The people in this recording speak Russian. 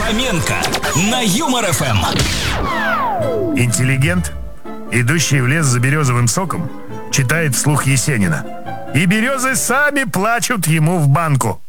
Фоменко на Юмор ФМ. Интеллигент, идущий в лес за березовым соком, читает вслух Есенина. И березы сами плачут ему в банку.